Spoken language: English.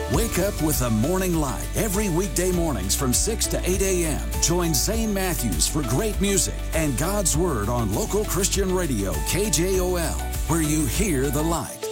Wake up with the Morning Light every weekday mornings from 6 to 8 a.m. Join Zane Matthews for great music and God's Word on local Christian radio KJOL, where you hear the light.